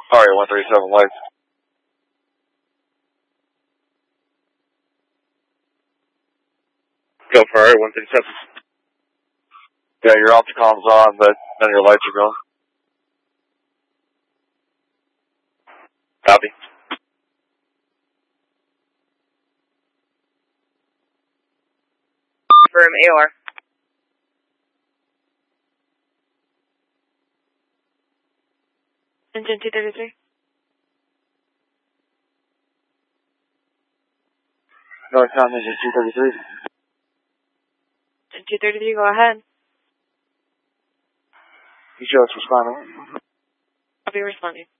Aria 137 lights. Go for Aria 137. Yeah, your opticom's on, but none of your lights are going. Copy. Confirm AR. Engine 233. Northbound engine 233. Engine 233, go ahead. You show us responding. I'll be responding.